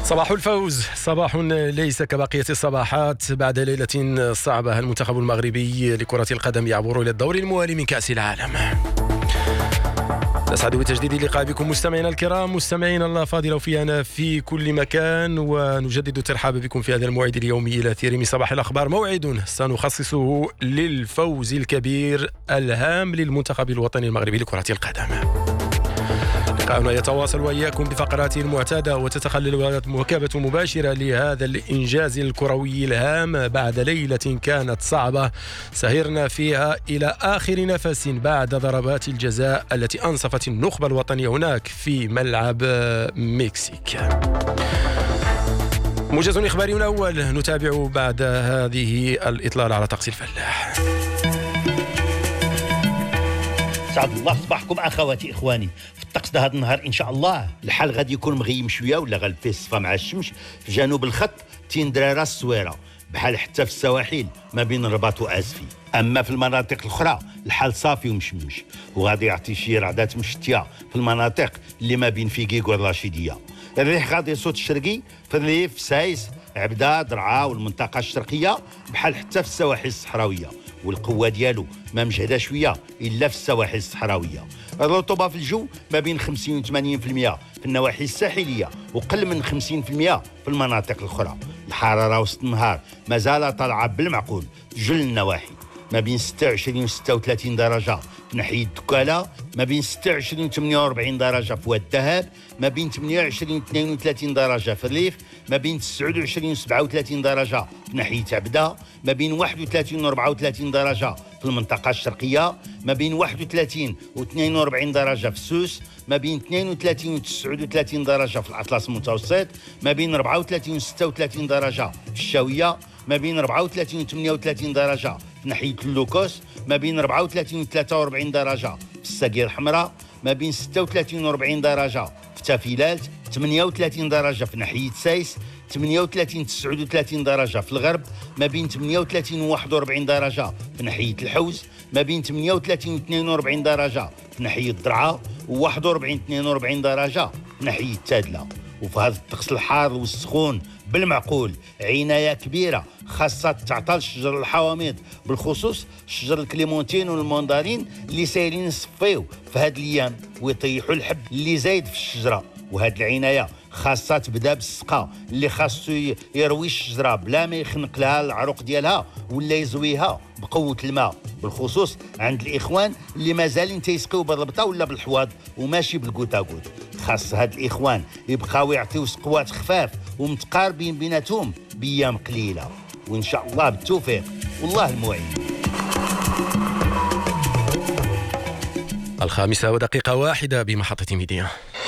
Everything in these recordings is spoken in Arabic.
صباح الفوز، صباح ليس كبقية الصباحات. بعد ليلة صعبة المنتخب المغربي لكرة القدم يعبر إلى الدور الموالي من كأس العالم. نسعد بتجديد اللقاء بكم مستمعينا الكرام، مستمعينا الأفاضل وفينا في كل مكان، ونجدد الترحاب بكم في هذا الموعد اليومي إلى أثير من صباح الأخبار، موعد سنخصصه للفوز الكبير الهام للمنتخب الوطني المغربي لكرة القدم. لقاؤنا يتواصل وإياكم بفقراته المعتادة، وتتخلل مواكبة مباشرة لهذا الإنجاز الكروي الهام بعد ليلة كانت صعبة سهرنا فيها إلى آخر نفس بعد ضربات الجزاء التي أنصفت النخبة الوطنية هناك في ملعب مكسيك. موجز إخباري الأول نتابع بعد هذه الإطلالة على طقس الفلاح. سعد الله صباحكم اخواتي اخواني. في الطقس ده هذا النهار ان شاء الله الحال غادي يكون مغيم شويه ولا غالب فيه الصفا مع الشمس. في جنوب الخط تندرارا الصويره بحال حتى في السواحل ما بين الرباط واسفي. اما في المناطق الاخرى الحال صافي ومشمش، وغادي يعطي شي رعدات مشتيه في المناطق اللي ما بين فيكيك والرشيديه. الريح غادي يصوت الشرقي في الريف، سايس، عبده، درعا والمنطقه الشرقيه بحال حتى في السواحل الصحراويه، والقوه ديالو ما مجهده شويه الا في السواحل الصحراويه. الرطوبه في الجو ما بين 50 و 80% في النواحي الساحليه، وقل من 50% في المناطق الاخرى. الحراره وسط النهار مازال طالعه بالمعقول في جل النواحي، ما بين 26 و 36 درجه في ناحيه دكاله، ما بين 26 و 48 درجه في واد الذهب، ما بين 28 و 32 درجه في الريف، ما بين 29 و 37 درجه في ناحيه عبده، ما بين 31 و 34 درجه في المنطقه الشرقيه، ما بين 31 و 42 درجه في سوس، ما بين 32 و 39 درجه في الاطلس المتوسط، ما بين 34 و 36 درجه في الشاويه، ما بين 34 و 38 درجه في ناحيه اللوكوس، ما بين 34 و 43 درجه في الساقية الحمراء، ما بين 36 و 40 درجه في تافيلات، 38 درجه في ناحيه سايس، 38 39 درجه في الغرب، ما بين 38 و 41 درجه في ناحيه الحوز، ما بين 38 و 42 درجه في ناحيه الدرعا، و 41 42 درجه في ناحيه التادله. وفي هذا الطقس الحار والسخون بالمعقول عنايه كبيره خاصه تعطى لشجر الحوامض، بالخصوص شجر الكليمونتين والمندارين اللي سايرين يصفيو في هاد الايام ويطيحوا الحب اللي زايد في الشجره. وهاد العنايه خاصة تبدا بالسقا اللي خاصو يروي الشجره بلا ما يخنق لها العروق ديالها ولا يزويها بقوه الماء، بالخصوص عند الاخوان اللي مازالين تيسقيو بالربطه ولا بالحواض وماشي بالكوتاكوت. خاص هاد الاخوان يبقاو يعطيو سقوات خفاف ومتقاربين بيناتهم بايام قليله، وان شاء الله بالتوفيق والله المعين. 5:01 بمحطة ميديا.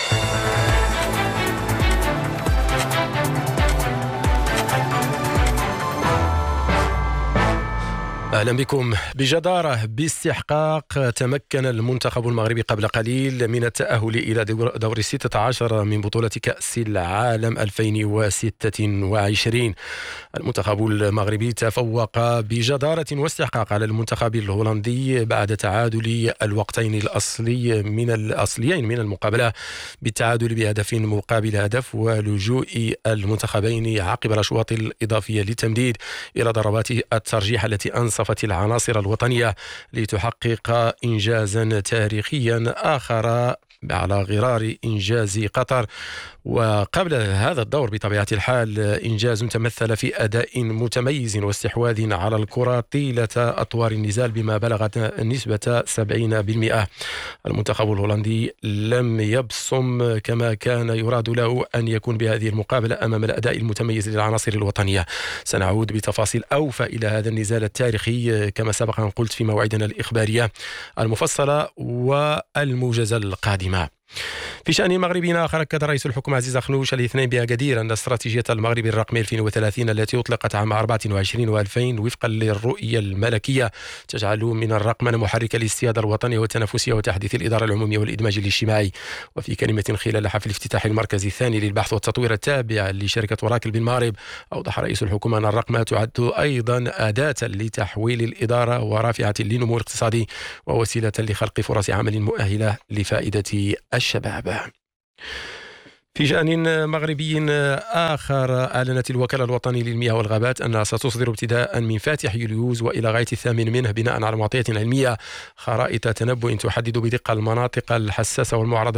أهلا بكم. بجدارة باستحقاق تمكن المنتخب المغربي قبل قليل من التأهل إلى دور 16 من بطولة كأس العالم 2026. المنتخب المغربي تفوق بجدارة واستحقاق على المنتخب الهولندي بعد تعادل الوقتين الأصليين من المقابلة بالتعادل بهدف مقابل هدف، ولجوء المنتخبين عقب الأشواط الإضافية للتمديد إلى ضربات الترجيح التي أنصفت العناصر الوطنية لتحقق إنجازا تاريخيا آخر على غرار إنجاز قطر. وقبل هذا الدور بطبيعة الحال إنجاز تمثل في أداء متميز واستحواذ على الكرة طيلة أطوار النزال بما بلغت نسبة 70%. المنتخب الهولندي لم يبصم كما كان يراد له أن يكون بهذه المقابلة أمام الأداء المتميز للعناصر الوطنية. سنعود بتفاصيل أوفى إلى هذا النزال التاريخي كما سبق أن قلت في مواعيدنا الإخبارية المفصلة والموجزة القادمة. في شأن مغربي آخر، أكد رئيس الحكومة عزيز أخنوش الاثنين بأكادير أن استراتيجية المغرب الرقمي 2030 التي أطلقت عام 24 و2000 وفقا للرؤية الملكية تجعل من الرقمنة محركة للاستيادة الوطنية والتنافسية وتحديث الإدارة العمومية والإدماج الاجتماعي. وفي كلمة خلال حفل افتتاح المركز الثاني للبحث والتطوير التابع لشركة وراكل بالمغرب، أوضح رئيس الحكومة أن الرقمنة تعد أيضا أداة لتحويل الإدارة ورافعة للنمو الاقتصادي ووسيلة لخلق فرص عمل مؤهلة لفائدة الشباب. في شأن مغربي آخر، أعلنت الوكالة الوطنية للمياه والغابات أنها ستصدر ابتداء من فاتح يوليوز وإلى غاية 8 منه، بناء على معطيات علمية، خرائط تنبؤ تحدد بدقة المناطق الحساسة والمعرضة